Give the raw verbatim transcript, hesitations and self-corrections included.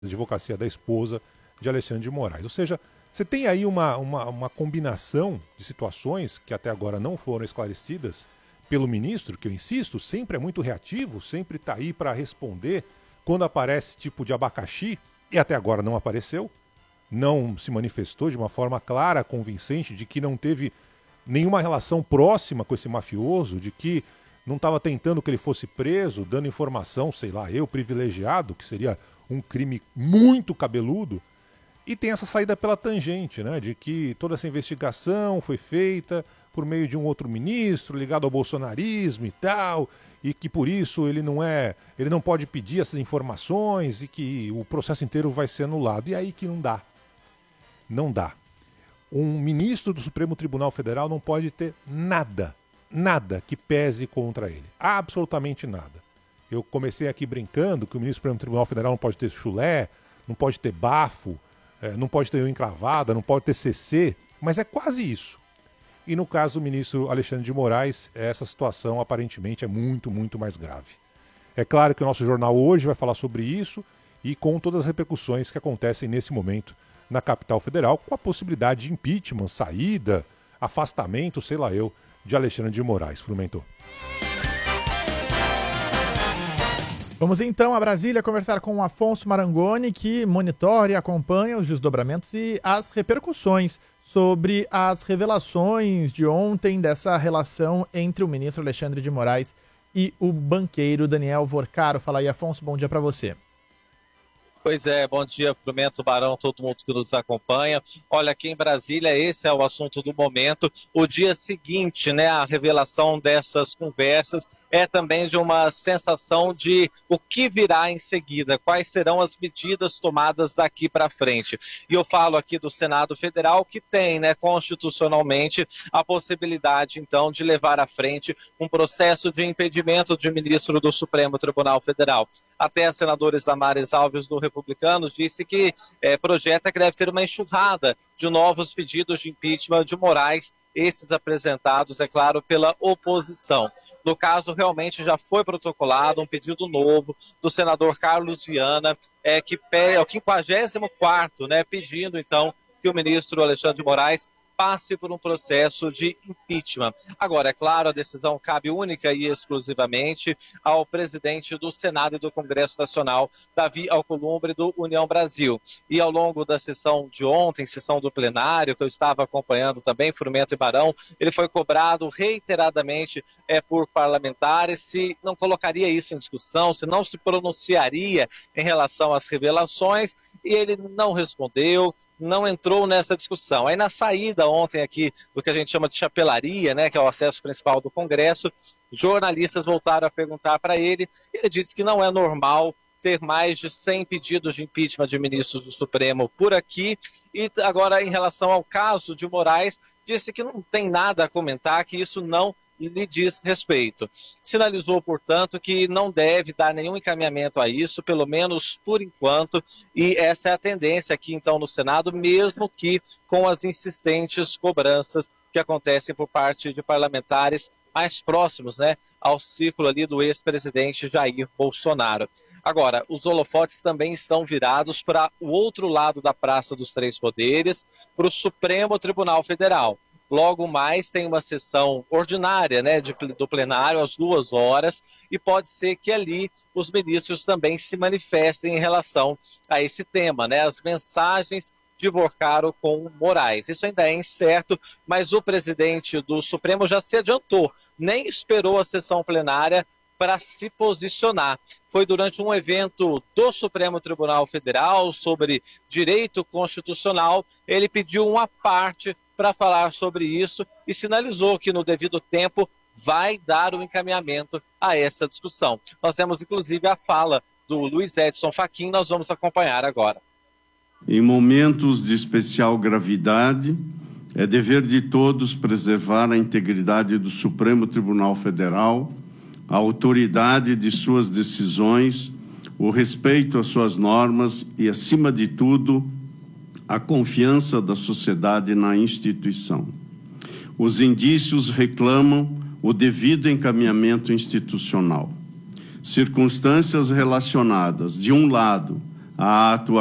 advocacia da esposa de Alexandre de Moraes. Ou seja, você tem aí uma, uma, uma combinação de situações que até agora não foram esclarecidas pelo ministro, que eu insisto, sempre é muito reativo, sempre está aí para responder quando aparece tipo de abacaxi, e até agora não apareceu, não se manifestou de uma forma clara, convincente, de que não teve nenhuma relação próxima com esse mafioso, de que não estava tentando que ele fosse preso, dando informação, sei lá, eu, privilegiado, que seria um crime muito cabeludo. E tem essa saída pela tangente, né, de que toda essa investigação foi feita por meio de um outro ministro ligado ao bolsonarismo e tal, e que por isso ele não é, ele não pode pedir essas informações e que o processo inteiro vai ser anulado. E aí que não dá. Não dá. Um ministro do Supremo Tribunal Federal não pode ter nada, nada que pese contra ele. Absolutamente nada. Eu comecei aqui brincando que o ministro do Supremo Tribunal Federal não pode ter chulé, não pode ter bafo, é, não pode ter encravada, não pode ter C C, mas é quase isso. E no caso do ministro Alexandre de Moraes, essa situação aparentemente é muito, muito mais grave. É claro que o nosso jornal hoje vai falar sobre isso e com todas as repercussões que acontecem nesse momento na capital federal, com a possibilidade de impeachment, saída, afastamento, sei lá eu, de Alexandre de Moraes. Frumentou. Vamos então a Brasília conversar com o Afonso Marangoni, que monitora e acompanha os desdobramentos e as repercussões sobre as revelações de ontem dessa relação entre o ministro Alexandre de Moraes e o banqueiro Daniel Vorcaro. Fala aí, Afonso, bom dia para você. Pois é, bom dia, Frumento, Barão, todo mundo que nos acompanha. Olha, aqui em Brasília, esse é o assunto do momento. O dia seguinte, né, a revelação dessas conversas é também de uma sensação de o que virá em seguida, quais serão as medidas tomadas daqui para frente. E eu falo aqui do Senado Federal, que tem, né, constitucionalmente, a possibilidade, então, de levar à frente um processo de impedimento de ministro do Supremo Tribunal Federal. Até a senadora Damares Alves, do Republicanos, disse que é, projeta que deve ter uma enxurrada de novos pedidos de impeachment de Moraes, esses apresentados, é claro, pela oposição. No caso, realmente já foi protocolado um pedido novo do senador Carlos Viana, é, que é o quinquagésimo quarto, né, pedindo, então, que o ministro Alexandre de Moraes passe por um processo de impeachment. Agora, é claro, a decisão cabe única e exclusivamente ao presidente do Senado e do Congresso Nacional, Davi Alcolumbre, do União Brasil. E ao longo da sessão de ontem, sessão do plenário, que eu estava acompanhando também, Frumento e Barão, ele foi cobrado reiteradamente é, por parlamentares se não colocaria isso em discussão, se não se pronunciaria em relação às revelações, e ele não respondeu, não entrou nessa discussão. Aí na saída ontem aqui do que a gente chama de chapelaria, né, que é o acesso principal do Congresso, jornalistas voltaram a perguntar para ele, e ele disse que não é normal ter mais de cem pedidos de impeachment de ministros do Supremo por aqui, e agora em relação ao caso de Moraes, disse que não tem nada a comentar, que isso não lhe diz respeito. Sinalizou, portanto, que não deve dar nenhum encaminhamento a isso, pelo menos por enquanto, e essa é a tendência aqui, então, no Senado, mesmo que com as insistentes cobranças que acontecem por parte de parlamentares mais próximos, né, ao círculo ali do ex-presidente Jair Bolsonaro. Agora, os holofotes também estão virados para o outro lado da Praça dos Três Poderes, para o Supremo Tribunal Federal. Logo mais tem uma sessão ordinária, né, de, do plenário às duas horas, e pode ser que ali os ministros também se manifestem em relação a esse tema, né, as mensagens de Vorcaro com Moraes. Isso ainda é incerto, mas o presidente do Supremo já se adiantou, nem esperou a sessão plenária para se posicionar. Foi durante um evento do Supremo Tribunal Federal sobre direito constitucional, ele pediu uma parte para falar sobre isso e sinalizou que no devido tempo vai dar o encaminhamento a essa discussão. Nós temos inclusive a fala do Luiz Edson Fachin, nós vamos acompanhar agora. Em momentos de especial gravidade, é dever de todos preservar a integridade do Supremo Tribunal Federal, a autoridade de suas decisões, o respeito às suas normas e, acima de tudo, a confiança da sociedade na instituição. Os indícios reclamam o devido encaminhamento institucional. Circunstâncias relacionadas, de um lado, a atuação